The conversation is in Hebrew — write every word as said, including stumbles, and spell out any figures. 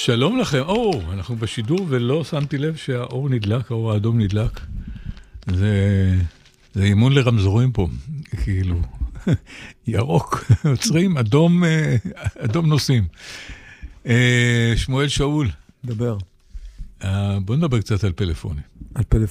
שלום לכם, או, אנחנו בשידור ולא שמתי לב שהאור נדלק, האור האדום נדלק. זה, זה אימון לרמזורים פה, כאילו, ירוק, עוצרים, אדום, אדום נוסעים. שמואל שאול. דבר. בוא נדבר קצת על פלאפונים. על פלאפונים.